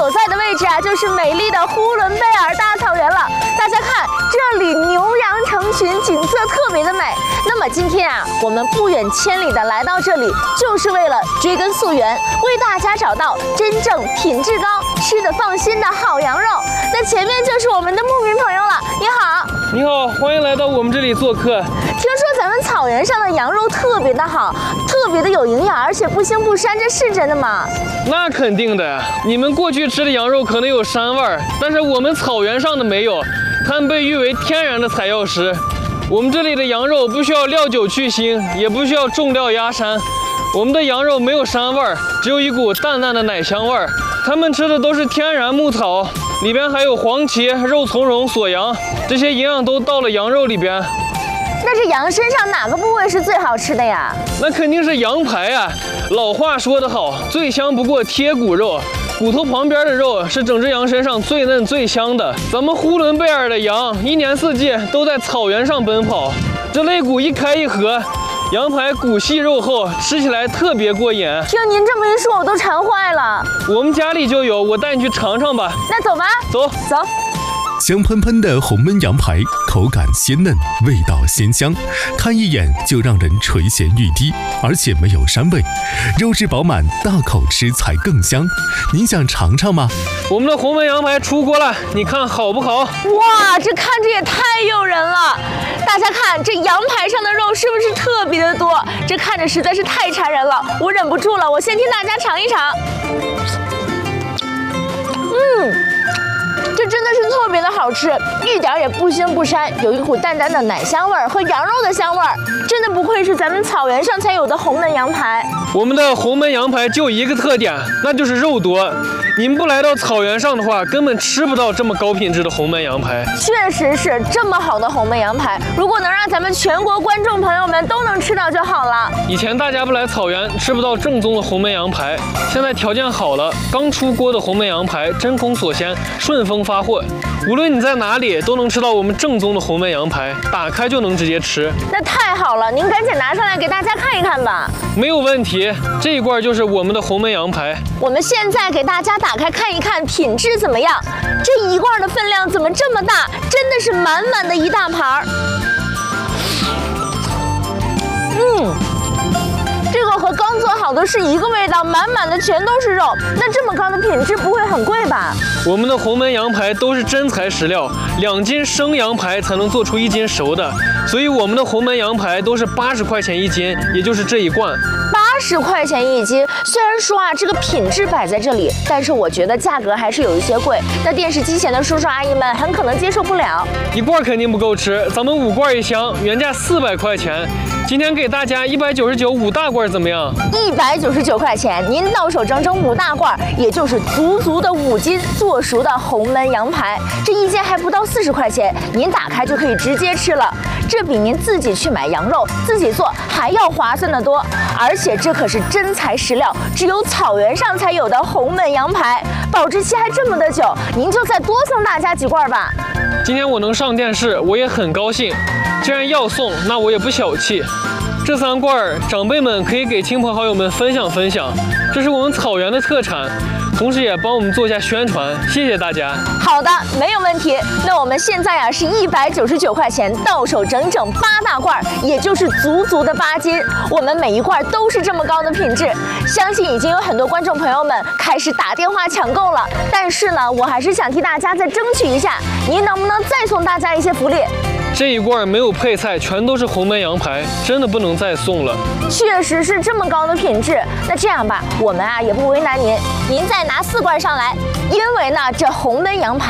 所在的位置啊，就是美丽的呼伦贝尔大草原了。大家看，这里牛羊成群，景色特别的美。那么今天啊，我们不远千里的来到这里，就是为了追根溯源，为大家找到真正品质高、吃得放心的好羊肉。那前面就是我们的牧民朋友了，你好。 你好，欢迎来到我们这里做客。 听说咱们草原上的羊肉特别的好，特别的有营养，而且不腥不膻，这是真的吗？ 那肯定的，你们过去吃的羊肉可能有膻味儿，但是我们草原上的没有，它们被誉为天然的采药食。我们这里的羊肉不需要料酒去腥，也不需要重料压膻。我们的羊肉没有膻味儿，只有一股淡淡的奶香味儿。他们吃的都是天然牧草，里边还有黄芪、肉苁蓉、锁阳，这些营养都到了羊肉里边。 那这羊身上哪个部位是最好吃的呀？ 那肯定是羊排啊！老话说得好，最香不过贴骨肉。骨头旁边的肉是整只羊身上最嫩最香的。咱们呼伦贝尔的羊一年四季都在草原上奔跑，这肋骨一开一合，羊排骨细肉厚，吃起来特别过瘾。 听您这么一说，我都馋坏了。 我们家里就有，我带你去尝尝吧。 那走吧， 走。 香喷喷的红焖羊排，口感鲜嫩，味道鲜香，看一眼就让人垂涎欲滴，而且没有膻味，肉质饱满，大口吃才更香。您想尝尝吗？ 我们的红焖羊排出锅了，你看好不好？ 哇，这看着也太诱人了！大家看，这羊排上的肉是不是特别的多？这看着实在是太馋人了，我忍不住了，我先替大家尝一尝。这真的是特别的好吃，一点也不腥不膻，有一股淡淡的奶香味儿和羊肉的香味儿，真的不愧是咱们草原上才有的红焖羊排。 我们的红焖羊排就一个特点，那就是肉多。你们不来到草原上的话，根本吃不到这么高品质的红焖羊排。 确实是这么好的红焖羊排，如果能让咱们全国观众朋友们都能吃到就好了。 以前大家不来草原，吃不到正宗的红焖羊排，现在条件好了，刚出锅的红焖羊排真空锁鲜，顺丰发货，无论你在哪里都能吃到我们正宗的红焖羊排，打开就能直接吃。 那太好了，您赶紧拿上来给大家看一看吧。 没有问题，这一罐就是我们的红焖羊排。 我们现在给大家打开看一看品质怎么样。这一罐的分量怎么这么大？真的是满满的一大盘儿。这个和刚做好的是一个味道，满满的全都是肉。那这么高的品质不会很贵吧？ 我们的红焖羊排都是真材实料，2斤生羊排才能做出1斤熟的，所以我们的红焖羊排都是80块钱1斤，也就是这一罐。 80块钱1斤，虽然说啊这个品质摆在这里，但是我觉得价格还是有一些贵。那电视机前的叔叔阿姨们很可能接受不了。 一罐肯定不够吃，咱们5罐一箱，原价400块钱。今天给大家199，5大罐怎么样 ？199块钱，您到手整整5大罐，也就是足的5斤做熟的红焖羊排。这一斤还不到40块钱，您打开就可以直接吃了。这比您自己去买羊肉自己做还要划算得多。而且这可是真材实料，只有草原上才有的红焖羊排，保质期还这么的久，您就再多送大家几罐吧。 今天我能上电视，我也很高兴。既然要送，那我也不小气。这3罐长辈们可以给亲朋好友们分享分享，这是我们草原的特产，同时也帮我们做一下宣传，谢谢大家。 好的，没有问题。那我们现在啊是199块钱到手整整8大罐，也就是足的8斤。我们每一罐都是这么高的品质，相信已经有很多观众朋友们开始打电话抢购了。但是呢，我还是想替大家再争取一下，您能不能再送大家一些福利？ 这一罐没有配菜，全都是红焖羊排，真的不能再送了。 确实是这么高的品质。那这样吧，我们啊也不为难您，您再拿4罐上来，因为呢这红焖羊排